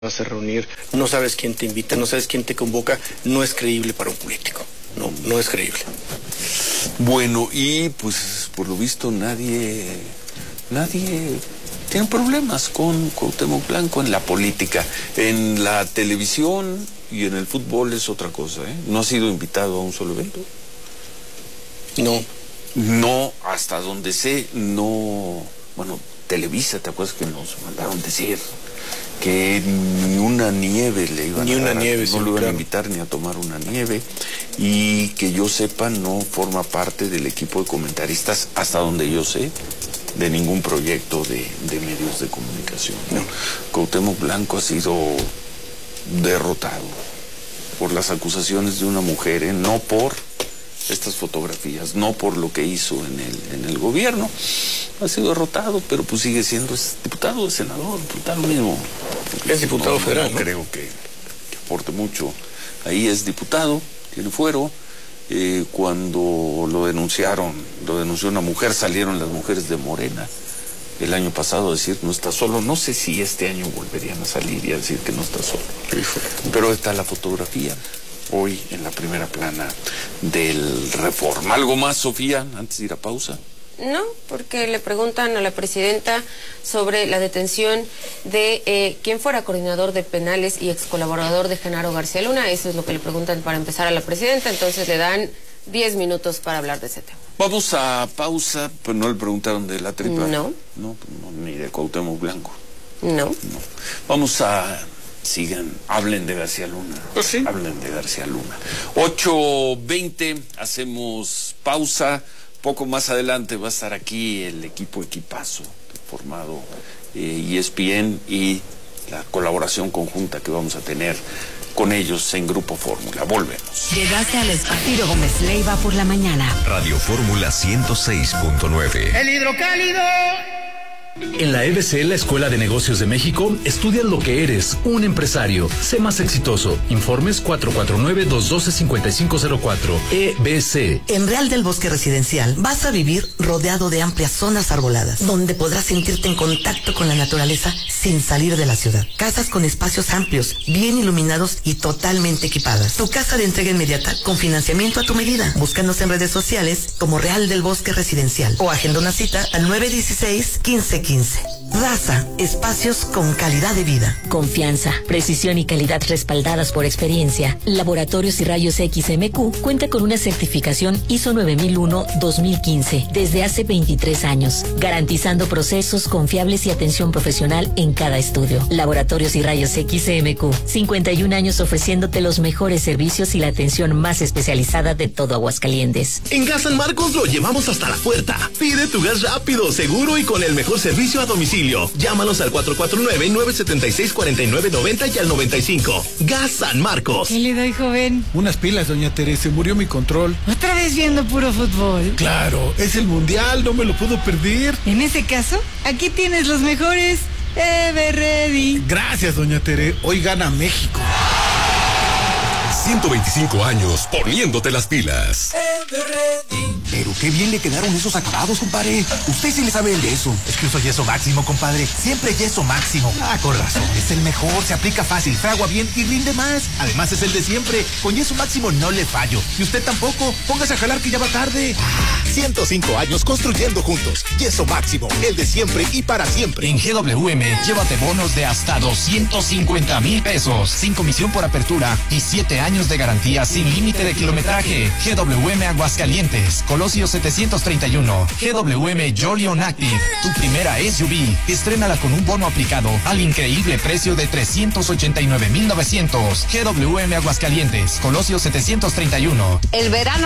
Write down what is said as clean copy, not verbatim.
vas a reunir, no sabes quién te invita, no sabes quién te convoca, no es creíble para un político. No es creíble. Bueno, y pues por lo visto nadie tiene problemas con Cuauhtémoc Blanco en la política. En la televisión y en el fútbol es otra cosa, ¿eh? ¿No ha sido invitado a un solo evento? No, hasta donde sé, no. Bueno, Televisa, ¿te acuerdas que nos mandaron decir que ni una nieve le iban a dar, no lo iban a invitar ni a tomar una nieve, y que yo sepa no forma parte del equipo de comentaristas, hasta donde yo sé, de ningún proyecto de medios de comunicación, ¿no? Cuauhtémoc Blanco ha sido derrotado por las acusaciones de una mujer, no por estas fotografías, no por lo que hizo en el gobierno. Ha sido derrotado, pero pues sigue siendo diputado, senador, diputado mismo. Es diputado federal, ¿no? Creo que aporte mucho. Ahí es diputado, tiene fuero. Cuando lo denunció una mujer, salieron las mujeres de Morena el año pasado a decir no está solo. No sé si este año volverían a salir y a decir que no está solo. Pero está la fotografía hoy en la primera plana del Reforma. ¿Algo más, Sofía, antes de ir a pausa? No, porque le preguntan a la presidenta sobre la detención de quien fuera coordinador de penales y ex colaborador de Genaro García Luna. Eso es lo que le preguntan para empezar a la presidenta, entonces le dan 10 minutos para hablar de ese tema. Vamos a pausa, pues no le preguntaron de la tripa. No, ni de Cuauhtémoc Blanco. No. Vamos a... hablen de García Luna. Pues sí. Hablen de García Luna. 8:20, hacemos pausa. Poco más adelante va a estar aquí el equipazo formado ESPN y la colaboración conjunta que vamos a tener con ellos en Grupo Fórmula. Volvemos. Llegaste al Ciro Gómez Leiva por la mañana. Radio Fórmula 106.9. El hidrocálido. En la EBC, la Escuela de Negocios de México, estudia lo que eres, un empresario. Sé más exitoso. Informes 449-212-5504. EBC. En Real del Bosque Residencial vas a vivir rodeado de amplias zonas arboladas, donde podrás sentirte en contacto con la naturaleza sin salir de la ciudad. Casas con espacios amplios, bien iluminados y totalmente equipadas. Tu casa de entrega inmediata con financiamiento a tu medida. Búscanos en redes sociales como Real del Bosque Residencial o agenda una cita al 916-1515. Raza, espacios con calidad de vida. Confianza, precisión y calidad respaldadas por experiencia. Laboratorios y Rayos X MQ cuenta con una certificación ISO 9001-2015 desde hace 23 años, garantizando procesos confiables y atención profesional en cada estudio. Laboratorios y Rayos X MQ, 51 años ofreciéndote los mejores servicios y la atención más especializada de todo Aguascalientes. En Gas San Marcos lo llevamos hasta la puerta. Pide tu gas rápido, seguro y con el mejor servicio a domicilio. Llámanos al 449-976-4990 y al 95. Gas San Marcos. ¿Qué le doy, joven? Unas pilas, doña Teresa. Murió mi control. ¿Otra vez viendo puro fútbol? Claro, es el mundial, no me lo puedo perder. En ese caso, aquí tienes los mejores. Everready. Gracias, doña Tere. Hoy gana México. 125 años poniéndote las pilas. Pero qué bien le quedaron esos acabados, compadre. Usted sí le sabe el yeso. Es que uso yeso máximo, compadre. Siempre yeso máximo. Ah, con razón. Es el mejor, se aplica fácil, fragua bien y rinde más. Además es el de siempre. Con yeso máximo no le fallo. Y usted tampoco. Póngase a jalar que ya va tarde. 105 años construyendo juntos. Yeso máximo, el de siempre y para siempre. En GWM, llévate bonos de hasta 250,000 pesos, sin comisión por apertura y 7 años de garantía sin límite de kilometraje. GWM Aguascalientes, Colosio 731. GWM Jolion Active, tu primera SUV. Estrénala con un bono aplicado al increíble precio de 389,900. GWM Aguascalientes, Colosio 731. El verano